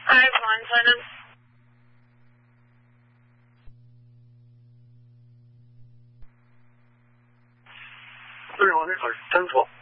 one second. 对，我那会儿真错。